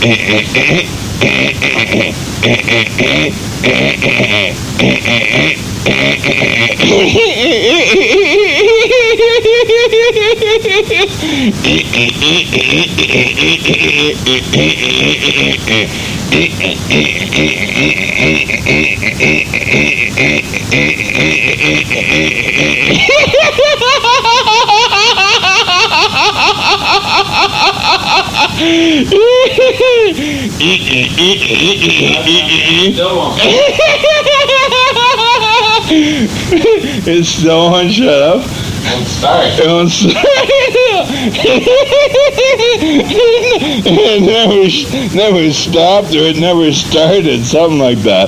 It still won't shut up. Won't start. It won't start. It never stopped, or it never started, something like that.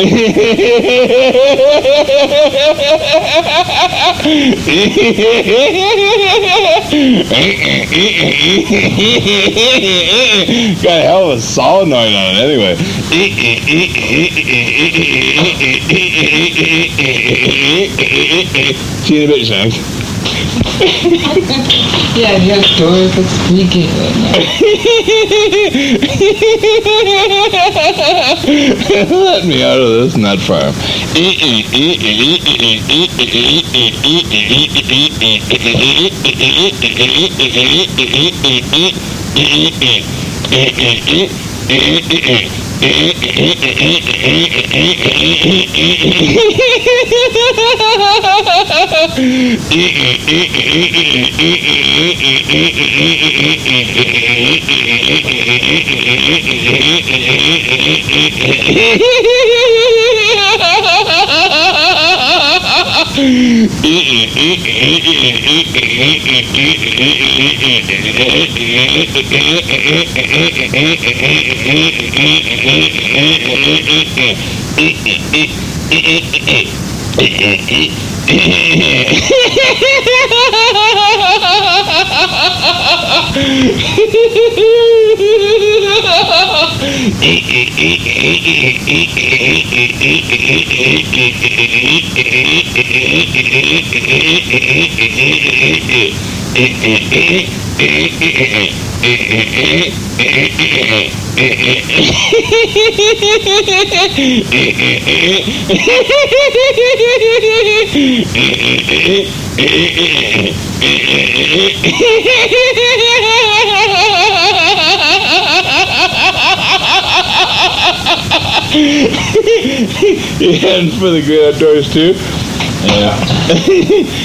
Got a hell of a solenoid on it anyway. See you in a bit, Shanks. Yeah, your doors are squeaking right now. Let me out of this nut farm. You heading for the great outdoors too? Yeah.